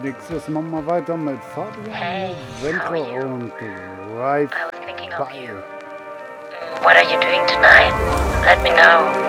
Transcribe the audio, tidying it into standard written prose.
nächstes Mal weiter mit Fabian Hey, how are November you? und Drive I was thinking of By. you. What are you doing tonight? Let me know.